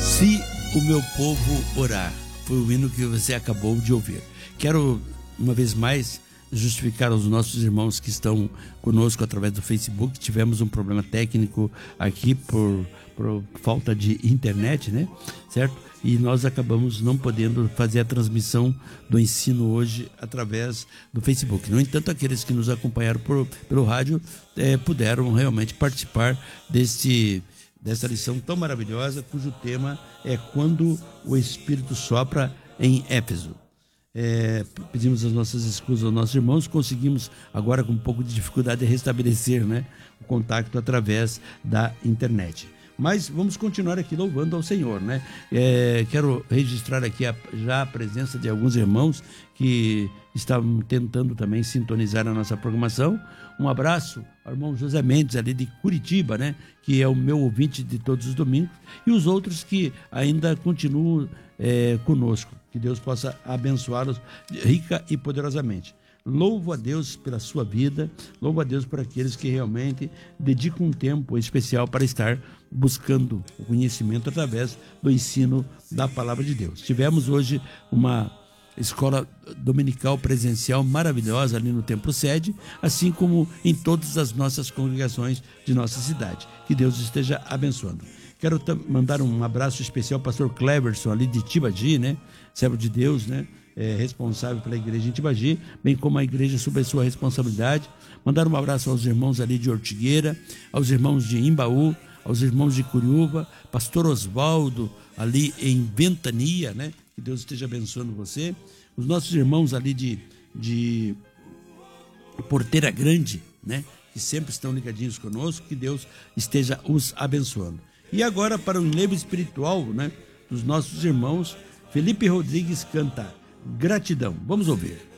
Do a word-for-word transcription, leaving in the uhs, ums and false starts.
Se o meu povo orar, foi o hino que você acabou de ouvir. Quero, uma vez mais, justificar aos nossos irmãos que estão conosco através do Facebook. Tivemos um problema técnico aqui por, por falta de internet, né? Certo? E nós acabamos não podendo fazer a transmissão do ensino hoje através do Facebook. No entanto, aqueles que nos acompanharam por, pelo rádio eh, puderam realmente participar deste, dessa lição tão maravilhosa, cujo tema é Quando o Espírito Sopra em Éfeso. É, pedimos as nossas excusas aos nossos irmãos, conseguimos agora com um pouco de dificuldade restabelecer, né, o contato através da internet. Mas vamos continuar aqui louvando ao Senhor, né? É, quero registrar aqui a, já a presença de alguns irmãos que estavam tentando também sintonizar a nossa programação. Um abraço ao irmão José Mendes, ali de Curitiba, né? Que é o meu ouvinte de todos os domingos, e os outros que ainda continuam é, conosco. Que Deus possa abençoá-los rica e poderosamente. Louvo a Deus pela sua vida, louvo a Deus por aqueles que realmente dedicam um tempo especial para estar buscando o conhecimento através do ensino da palavra de Deus. Tivemos hoje uma escola dominical presencial maravilhosa ali no Templo Sede, assim como em todas as nossas congregações de nossa cidade. Que Deus esteja abençoando. Quero mandar um abraço especial ao pastor Cleverson, ali de Tibagi, né? Servo de Deus, né? É, responsável pela igreja em Tibagi, bem como a igreja sob a sua responsabilidade. Mandar um abraço aos irmãos ali de Ortigueira, aos irmãos de Imbaú, aos irmãos de Curiúva, pastor Osvaldo ali em Ventania, né? Que Deus esteja abençoando você. Os nossos irmãos ali de, de Porteira Grande, né? Que sempre estão ligadinhos conosco, que Deus esteja os abençoando. E agora para o enlevo espiritual, né, dos nossos irmãos, Felipe Rodrigues canta Gratidão. Vamos ouvir.